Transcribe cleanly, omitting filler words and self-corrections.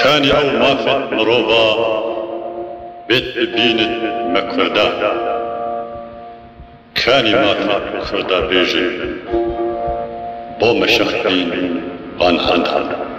كاني او مافت مروبا بيت ببينت مكردا كاني مافت كردا بيجي بو مشخدين بان هندها